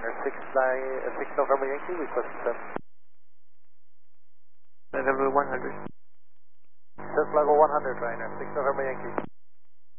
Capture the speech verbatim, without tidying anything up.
Ryanair six, uh, six November Yankee, request seven. November one hundred. Just level one hundred, Ryanair six November Yankee.